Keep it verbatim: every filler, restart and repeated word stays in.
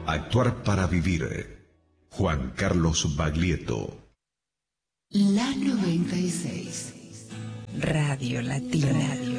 Actuar para vivir. Juan Carlos Baglietto. La noventa y seis. Radio Latina.